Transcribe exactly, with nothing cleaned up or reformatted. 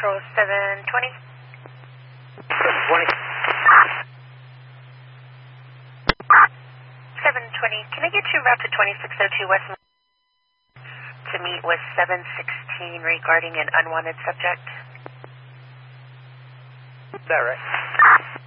Control seven twenty. seven twenty. seven twenty, can I get you route to twenty-six oh two West to meet with seven sixteen regarding an unwanted subject? Is that right?